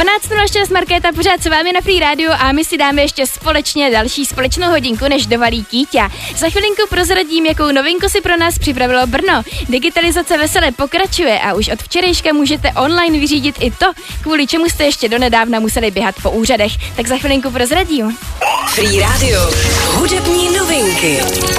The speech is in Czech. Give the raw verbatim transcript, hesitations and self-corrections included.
dvanáct nula šest Markéta pořád s vámi na Free Radio a my si dáme ještě společně další společnou hodinku, než dovalí Kýťa. Za chvilinku prozradím, jakou novinku si pro nás připravilo Brno. Digitalizace vesele pokračuje a už od včerejška můžete online vyřídit i to, kvůli čemu jste ještě donedávna museli běhat po úřadech. Tak za chvilinku prozradím. Free Radio. Hudební novinky.